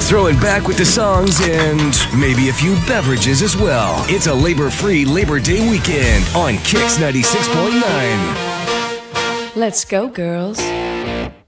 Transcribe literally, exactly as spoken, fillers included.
throwing back with the songs and maybe a few beverages as well. It's a labor-free Labor Day weekend on Kicks ninety-six point nine. Let's go, girls.